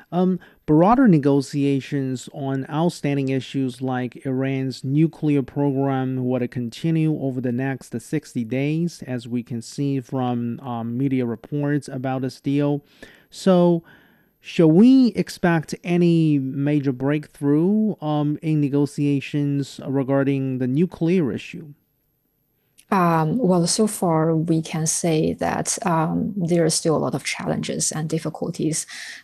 Broader negotiations on outstanding issues like Iran's nuclear program would continue over the next 60 days, as we can see from media reports about this deal. So, shall we expect any major breakthrough in negotiations regarding the nuclear issue? Well, so far we can say that there are still a lot of challenges and difficulties,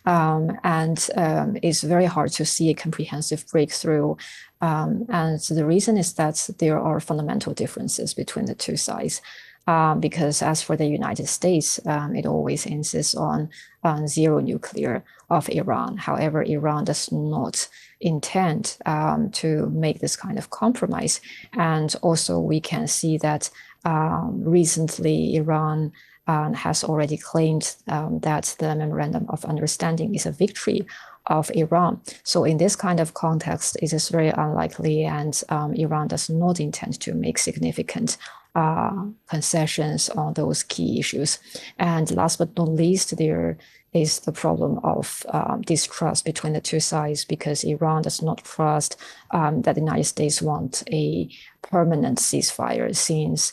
and it's very hard to see a comprehensive breakthrough. And the reason is that there are fundamental differences between the two sides. Because as for the United States, it always insists on zero nuclear of Iran. However, Iran does not intend to make this kind of compromise. And also, we can see that recently Iran has already claimed that the Memorandum of Understanding is a victory of Iran. So, in this kind of context, it is very unlikely, and Iran does not intend to make significant concessions on those key issues. And last but not least, there is the problem of distrust between the two sides because Iran does not trust that the United States want a permanent ceasefire since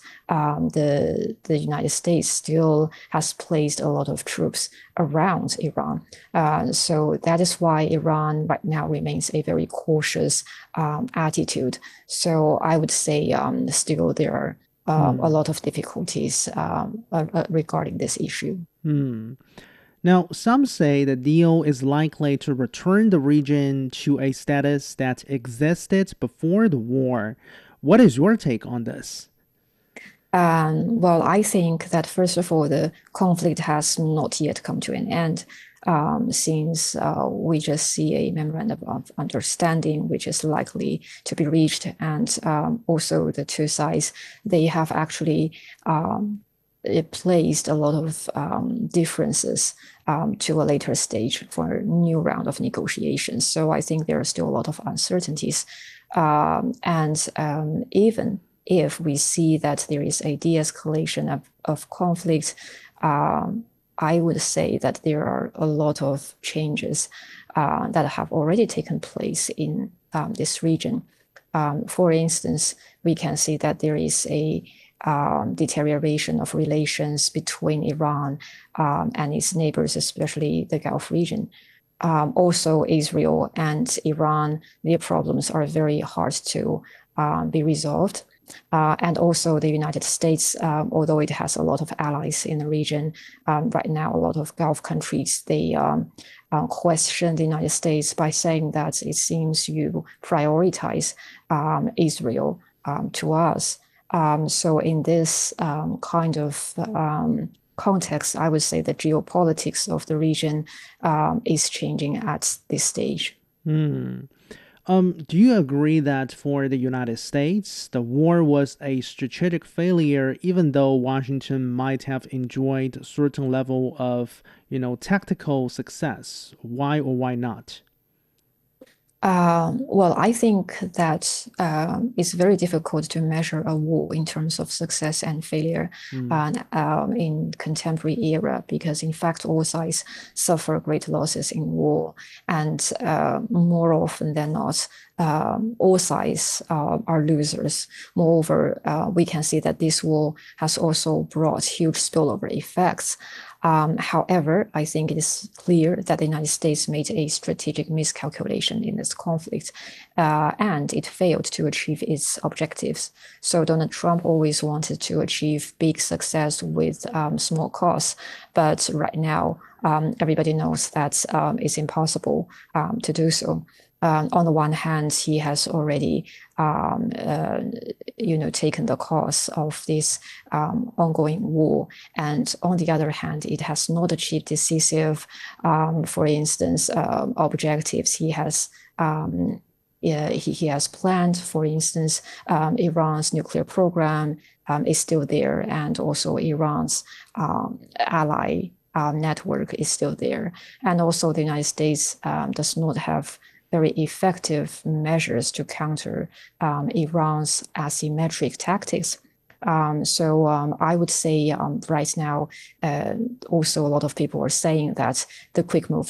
the United States still has placed a lot of troops around Iran. So that is why Iran right now remains a very cautious attitude. So I would say still there are a Hmm. lot of difficulties regarding this issue. Hmm. Now, some say the deal is likely to return the region to a status that existed before the war. What is your take on this? Well, I think that first of all, the conflict has not yet come to an end, since we just see a memorandum of understanding, which is likely to be reached, and also the two sides they have actually it placed a lot of differences to a later stage for a new round of negotiations. So I think there are still a lot of uncertainties. And even if we see that there is a de-escalation of conflict, I would say that there are a lot of changes that have already taken place in this region. For instance, we can see that there is a deterioration of relations between Iran and its neighbors, especially the Gulf region. Also, Israel and Iran, their problems are very hard to be resolved. And also the United States, although it has a lot of allies in the region, right now a lot of Gulf countries, they question the United States by saying that it seems you prioritize Israel to us. So in this kind of context, I would say the geopolitics of the region is changing at this stage. Hmm. Do you agree that for the United States, the war was a strategic failure, even though Washington might have enjoyed a certain level of, tactical success? Why or why not? Well, I think that it's very difficult to measure a war in terms of success and failure Hmm. in contemporary era because, in fact, all sides suffer great losses in war, and more often than not, all sides are losers. Moreover, we can see that this war has also brought huge spillover effects. However, I think it is clear that the United States made a strategic miscalculation in this conflict, and it failed to achieve its objectives. So Donald Trump always wanted to achieve big success with small costs, but right now everybody knows that it's impossible to do so. On the one hand, he has already, taken the course of this ongoing war, and on the other hand, it has not achieved decisive, for instance, objectives. Yeah, he has planned, for instance, Iran's nuclear program is still there, and also Iran's ally network is still there. And also, the United States does not have very effective measures to counter Iran's asymmetric tactics. So I would say right now, also a lot of people are saying that the quick move